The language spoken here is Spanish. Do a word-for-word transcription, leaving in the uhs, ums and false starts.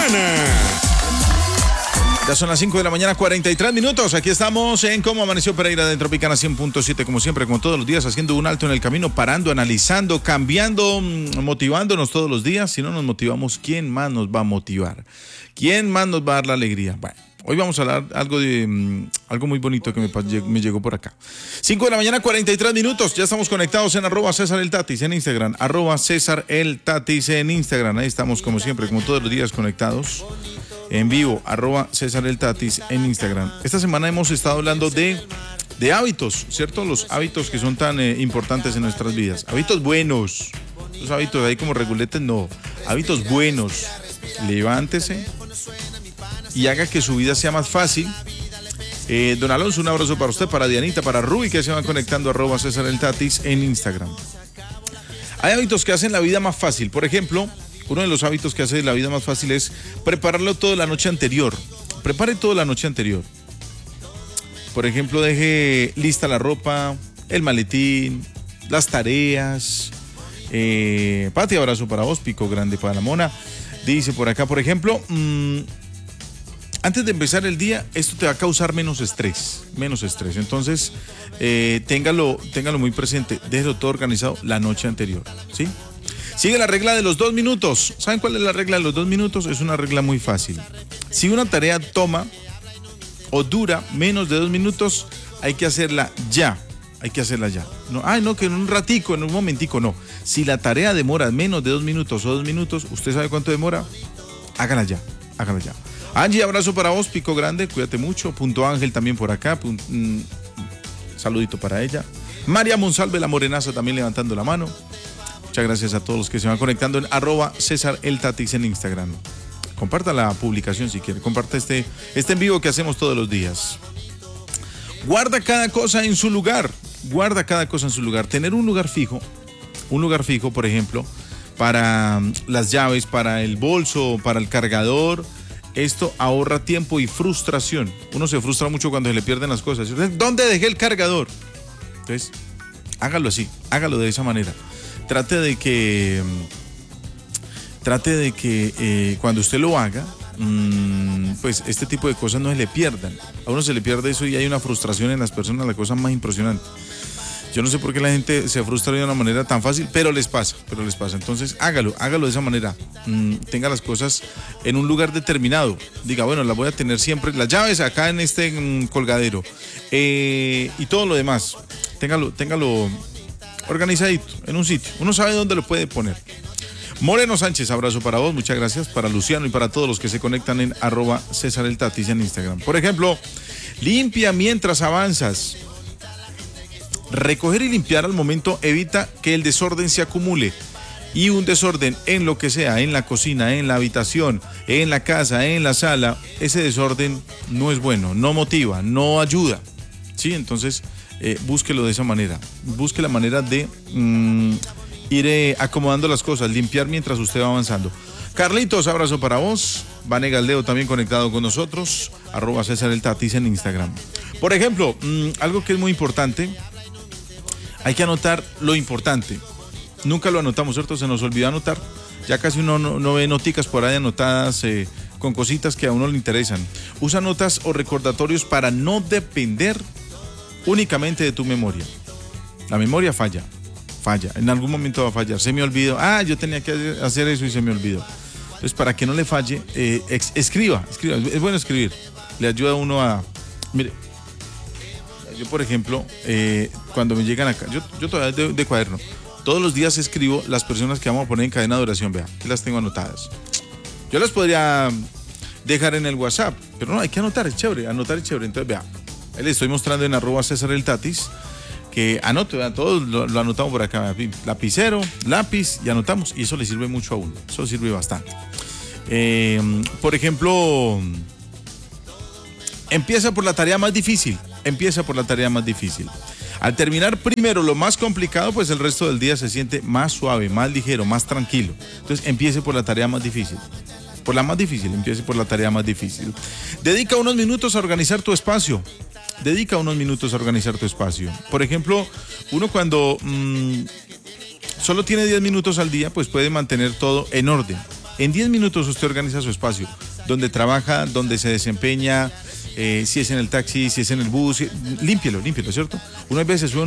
mañana. Ya son las cinco de la mañana, cuarenta y tres minutos. Aquí estamos en Cómo Amaneció Pereira de Tropicana cien punto siete, como siempre, como todos los días, haciendo un alto en el camino, parando, analizando, cambiando, motivándonos todos los días. Si no nos motivamos, ¿quién más nos va a motivar? ¿Quién más nos va a dar la alegría? Bueno, hoy vamos a hablar algo de um, algo muy bonito que me, me llegó por acá. cinco de la mañana, cuarenta y tres minutos. Ya estamos conectados en arroba César el Tatis en Instagram, arroba César el Tatis en Instagram. Ahí estamos como siempre, como todos los días conectados. En vivo, arroba César el Tatis en Instagram. Esta semana hemos estado hablando de, de hábitos, ¿cierto? Los hábitos que son tan eh, importantes en nuestras vidas. Hábitos buenos. Los hábitos ahí como reguletes, no. Hábitos buenos. Levántese y haga que su vida sea más fácil. Eh, don Alonso, un abrazo para usted, para Dianita, para Ruby, que se van conectando, arroba César el Tatis en Instagram. Hay hábitos que hacen la vida más fácil. Por ejemplo, uno de los hábitos que hace la vida más fácil es prepararlo todo la noche anterior. Prepare todo la noche anterior. Por ejemplo, deje lista la ropa, el maletín, las tareas. Eh, Pati, abrazo para vos, pico grande para la mona. Dice por acá, por ejemplo, mmm, antes de empezar el día, esto te va a causar menos estrés. Menos estrés. Entonces, eh, téngalo, téngalo muy presente. Déjelo todo organizado la noche anterior. ¿Sí? Sigue la regla de los dos minutos. ¿Saben cuál es la regla de los dos minutos? Es una regla muy fácil. Si una tarea toma o dura menos de dos minutos, hay que hacerla ya. Hay que hacerla ya. No, ay, no, que en un ratico, en un momentico, no. Si la tarea demora menos de dos minutos o dos minutos, ¿usted sabe cuánto demora? Hágala ya, hágala ya. Angie, abrazo para vos, pico grande, cuídate mucho. Punto Ángel también por acá. Punto, mm, saludito para ella. María Monsalve, la morenaza, también levantando la mano. Muchas gracias a todos los que se van conectando en arroba César el Tatis en Instagram. Comparta la publicación si quiere. Comparta este, este en vivo que hacemos todos los días. Guarda cada cosa en su lugar. Guarda cada cosa en su lugar. Tener un lugar fijo. Un lugar fijo, por ejemplo, para las llaves, para el bolso, para el cargador. Esto ahorra tiempo y frustración. Uno se frustra mucho cuando se le pierden las cosas. ¿Dónde dejé el cargador? Entonces, hágalo así. Hágalo de esa manera. Trate de que, trate de que eh, cuando usted lo haga, mmm, pues este tipo de cosas no se le pierdan. A uno se le pierde eso y hay una frustración en las personas, la cosa más impresionante. Yo no sé por qué la gente se frustra de una manera tan fácil, pero les pasa, pero les pasa. Entonces hágalo, hágalo de esa manera. Mm, tenga las cosas en un lugar determinado. Diga, bueno, las voy a tener siempre, las llaves acá en este mm, colgadero eh, y todo lo demás. Téngalo, téngalo organizadito, en un sitio. Uno sabe dónde lo puede poner. Moreno Sánchez, abrazo para vos, muchas gracias. Para Luciano y para todos los que se conectan en arroba César el Tatis en Instagram. Por ejemplo, limpia mientras avanzas. Recoger y limpiar al momento evita que el desorden se acumule. Y un desorden en lo que sea, en la cocina, en la habitación, en la casa, en la sala, ese desorden no es bueno, no motiva, no ayuda. ¿Sí? Entonces, Eh, búsquelo de esa manera, busque la manera de mmm, ir eh, acomodando las cosas, limpiar mientras usted va avanzando. Carlitos, abrazo para vos. Vane Galdeo también conectado con nosotros, arroba César el Tatis en Instagram. Por ejemplo, mmm, algo que es muy importante, hay que anotar lo importante. Nunca lo anotamos, ¿cierto? Se nos olvidó anotar. Ya casi uno no, no ve noticas por ahí anotadas eh, con cositas que a uno le interesan. Usa notas o recordatorios para no depender únicamente de tu memoria. La memoria falla, falla, en algún momento va a fallar. Se me olvidó, ah, yo tenía que hacer eso y se me olvidó. Entonces, para que no le falle, eh, ex, escriba, escriba, es bueno escribir. Le ayuda a uno a, mire, yo por ejemplo, eh, cuando me llegan acá, yo, yo todavía de, de cuaderno, todos los días escribo las personas que vamos a poner en cadena de oración, vea, que las tengo anotadas. Yo las podría dejar en el WhatsApp, pero no, hay que anotar, es chévere, anotar es chévere. Entonces, vea, le estoy mostrando en arroba César el Tatis que anoto, todos lo, lo anotamos por acá, lapicero, lápiz y anotamos, y eso le sirve mucho a uno, eso sirve bastante. Eh, por ejemplo, empieza por la tarea más difícil, empieza por la tarea más difícil. Al terminar primero lo más complicado, pues el resto del día se siente más suave, más ligero, más tranquilo. Entonces empiece por la tarea más difícil. Por la más difícil, empiece por la tarea más difícil. Dedica unos minutos a organizar tu espacio. Dedica unos minutos a organizar tu espacio. Por ejemplo, uno cuando mmm, solo tiene diez minutos al día, pues puede mantener todo en orden. En diez minutos usted organiza su espacio, donde trabaja, donde se desempeña, eh, si es en el taxi, si es en el bus, límpielo, límpielo, ¿cierto? Uno a veces